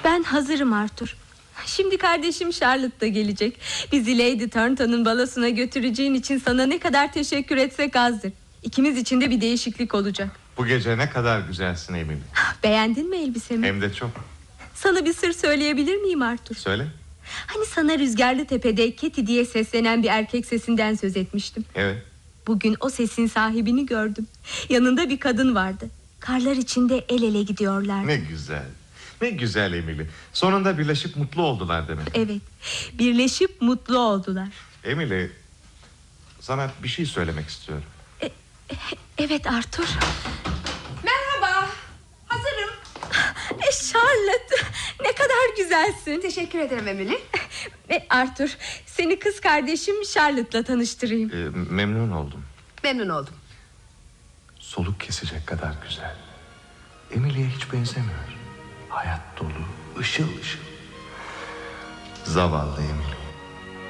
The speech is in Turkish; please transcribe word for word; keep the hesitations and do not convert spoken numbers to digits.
Ben hazırım Arthur. Şimdi kardeşim Charlotte da gelecek. Bizi Lady Thornton'un balosuna götüreceğin için sana ne kadar teşekkür etsek azdır. İkimiz için de bir değişiklik olacak. Bu gece ne kadar güzelsin Emily. Beğendin mi elbisemi? Hem de çok. Sana bir sır söyleyebilir miyim Arthur? Söyle. Hani sana Rüzgarlı Tepe'de Katie diye seslenen bir erkek sesinden söz etmiştim. Evet. Bugün o sesin sahibini gördüm. Yanında bir kadın vardı. Karlar içinde el ele gidiyorlardı. Ne güzel. Ne güzel Emily. Sonunda birleşip mutlu oldular demek. Evet. Birleşip mutlu oldular. Emily, sana bir şey söylemek istiyorum. E, e, evet Arthur. Merhaba. Hazırım. E, Charlotte, ne kadar güzelsin. Teşekkür ederim Emily. E, Arthur, seni kız kardeşim Charlotte'la tanıştırayım. Ee, memnun oldum. Memnun oldum. Soluk kesecek kadar güzel. Emily'ye hiç benzemiyor. Hayat dolu, ışıl ışıl. Zavallı Emily.